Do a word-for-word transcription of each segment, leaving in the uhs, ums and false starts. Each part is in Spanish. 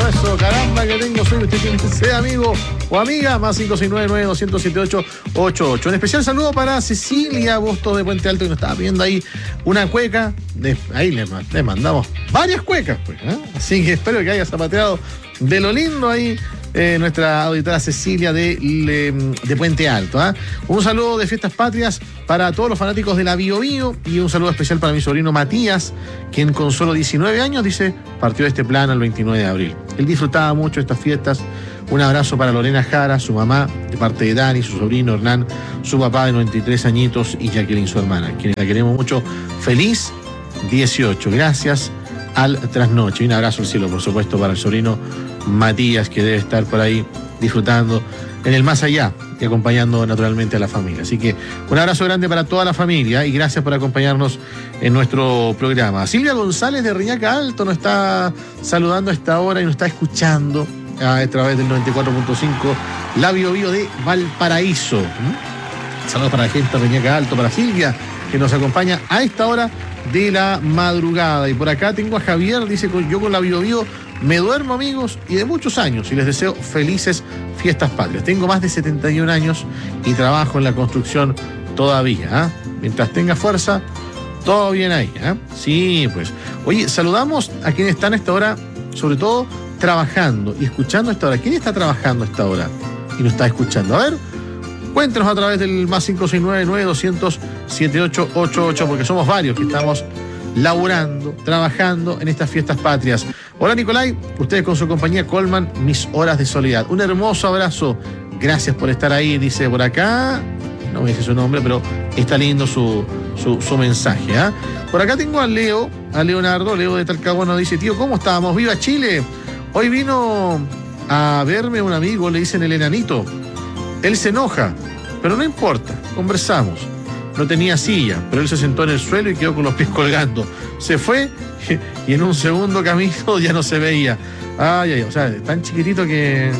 eso, caramba que tengo sueño. Usted tiene que ser amigo o amiga, más cinco seis nueve nueve dos cero siete ocho ocho ocho. Un especial saludo para Cecilia Bustos de Puente Alto, que nos estaba pidiendo ahí una cueca. De, ahí le, le mandamos varias cuecas, pues, ¿eh? Así que espero que haya zapateado de lo lindo ahí. Eh, nuestra auditora Cecilia de, de, de Puente Alto, ¿eh? Un saludo de Fiestas Patrias para todos los fanáticos de la Bio Bio y un saludo especial para mi sobrino Matías, quien con solo diecinueve años, dice, partió de este plan el veintinueve de abril. Él disfrutaba mucho estas fiestas. Un abrazo para Lorena Jara, su mamá, de parte de Dani, su sobrino Hernán, su papá de noventa y tres añitos y Jacqueline, su hermana, quienes la queremos mucho. Feliz dieciocho. Gracias al trasnoche. Y un abrazo al cielo, por supuesto, para el sobrino Matías, que debe estar por ahí disfrutando en el más allá y acompañando naturalmente a la familia. Así que un abrazo grande para toda la familia y gracias por acompañarnos en nuestro programa. Silvia González de Reñaca Alto nos está saludando a esta hora y nos está escuchando a través del noventa y cuatro punto cinco, la Bio Bio de Valparaíso. ¿Mm? Saludos para la gente de Reñaca Alto, para Silvia, que nos acompaña a esta hora de la madrugada. Y por acá tengo a Javier, dice, yo con la Bio Bio me duermo, amigos, y de muchos años, y les deseo felices fiestas patrias. Tengo más de setenta y un años y trabajo en la construcción todavía, ¿eh? Mientras tenga fuerza, todo bien ahí, ¿eh? Sí, pues. Oye, saludamos a quienes están a esta hora, sobre todo trabajando y escuchando a esta hora. ¿Quién está trabajando a esta hora y nos está escuchando? A ver, cuéntenos a través del más cinco seis nueve nueve dos cero cero siete ocho ocho ocho, porque somos varios que estamos laburando, trabajando en estas fiestas patrias. Hola, Nicolai, ustedes con su compañía Colman, Mis Horas de Soledad. Un hermoso abrazo, gracias por estar ahí, dice por acá, no me dice su nombre, pero está lindo su, su, su mensaje, ¿eh? Por acá tengo a Leo, a Leonardo, Leo de Talcahuano, dice, tío, ¿cómo estábamos? ¡Viva Chile! Hoy vino a verme un amigo, le dicen el enanito. Él se enoja, pero no importa, conversamos. No tenía silla, pero él se sentó en el suelo y quedó con los pies colgando. Se fue y en un segundo camino ya no se veía. Ay, ay, o sea, tan chiquitito que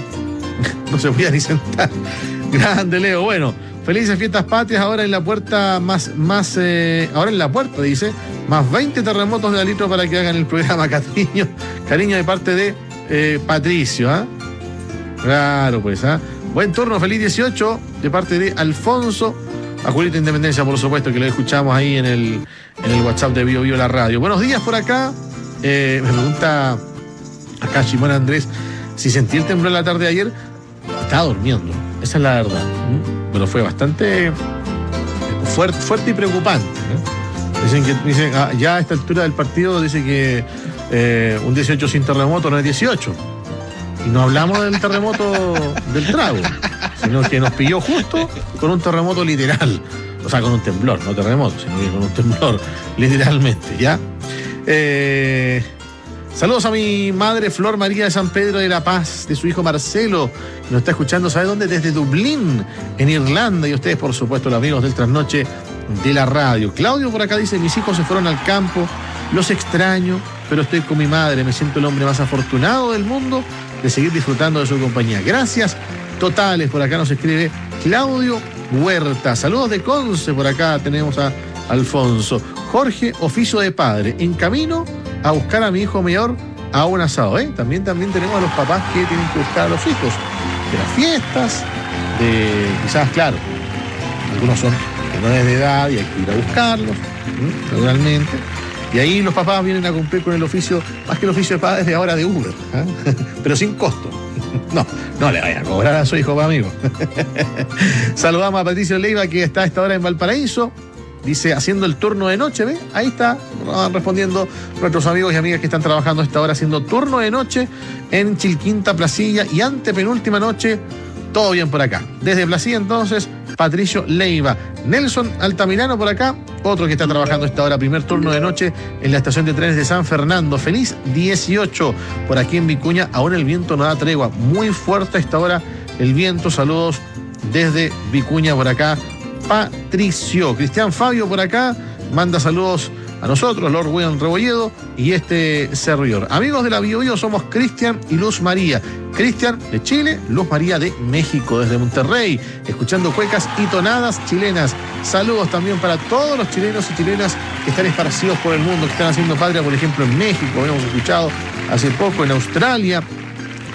no se podía ni sentar. Grande, Leo. Bueno, felices fiestas patrias. Ahora en la puerta más, más eh, ahora en la puerta, dice, más veinte terremotos de litro para que hagan el programa. Cariño, cariño de parte de eh, Patricio, ¿ah? ¿eh? Claro, pues, ¿ah? ¿eh? Buen turno, feliz dieciocho de parte de Alfonso. A Julita Independencia, por supuesto, que lo escuchamos ahí en el, en el WhatsApp de Bio Bio la radio. Buenos días por acá. Eh, me pregunta acá Simón Andrés si sentí el temblor la tarde de ayer. Estaba durmiendo, esa es la verdad. ¿Mm? Pero fue bastante fuerte, fuerte y preocupante, ¿eh? Dicen que dicen, ah, ya a esta altura del partido dice que eh, un dieciocho sin terremoto no es dieciocho. Y no hablamos del terremoto del trago, sino que nos pilló justo con un terremoto literal. O sea, con un temblor, no terremoto, sino que con un temblor, literalmente, ¿ya? Eh, saludos a mi madre Flor María de San Pedro de la Paz, de su hijo Marcelo, que nos está escuchando, ¿sabe dónde? Desde Dublín, en Irlanda. Y ustedes, por supuesto, los amigos del trasnoche de la radio. Claudio por acá dice, mis hijos se fueron al campo, los extraño, pero estoy con mi madre, me siento el hombre más afortunado del mundo de seguir disfrutando de su compañía. Gracias totales, por acá nos escribe Claudio Huerta. Saludos de Conce, por acá tenemos a Alfonso. Jorge, oficio de padre, en camino a buscar a mi hijo mayor a un asado, ¿eh? También, también tenemos a los papás que tienen que buscar a los hijos de las fiestas, de quizás, claro, algunos son menores de edad y hay que ir a buscarlos, ¿sí? Naturalmente. Y ahí los papás vienen a cumplir con el oficio, más que el oficio de padres de ahora de Uber, ¿eh? Pero sin costo. No, no le vayan a cobrar a su hijo, pa, amigo. Saludamos a Patricio Leiva, que está a esta hora en Valparaíso. Dice, haciendo el turno de noche, ¿ve? Ahí está respondiendo nuestros amigos y amigas que están trabajando a esta hora haciendo turno de noche en Chilquinta, Placilla, y antepenúltima noche, todo bien por acá. Desde Placilla, entonces, Patricio Leiva. Nelson Altamirano por acá, otro que está trabajando a esta hora, primer turno de noche en la estación de trenes de San Fernando. Feliz dieciocho por aquí en Vicuña. Aún el viento no da tregua, muy fuerte a esta hora el viento. Saludos desde Vicuña por acá, Patricio. Cristian Fabio por acá manda saludos a nosotros, Lord William Rebolledo y este servidor. Amigos de la Bio Bio, somos Cristian y Luz María. Cristian de Chile, Luz María de México, desde Monterrey, escuchando cuecas y tonadas chilenas. Saludos también para todos los chilenos y chilenas que están esparcidos por el mundo, que están haciendo patria, por ejemplo, en México, habíamos escuchado hace poco, en Australia,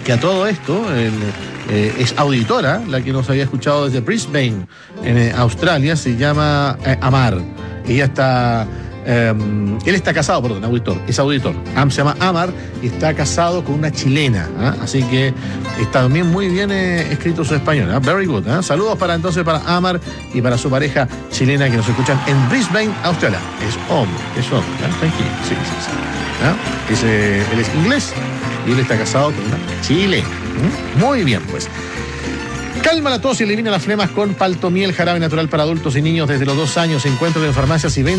Que a todo esto el, eh, es auditora, la que nos había escuchado desde Brisbane, en eh, Australia, se llama eh, Amar. Ella está... Eh, él está casado, perdón, auditor, es auditor. Am, se llama Amar y está casado con una chilena. ¿eh? Así que está también muy bien eh, escrito su español. ¿eh? Very good. ¿eh? Saludos para entonces para Amar y para su pareja chilena que nos escuchan en Brisbane, Australia. Es hombre, es hombre. ¿eh? Tranquilo. Sí, sí, sí. ¿eh? Es, eh, él es inglés y él está casado con una chilena. ¿eh? Muy bien, pues. Calma la tos y elimina las flemas con Paltomiel, jarabe natural para adultos y niños desde los dos años. Encuéntralo en farmacias y ventas.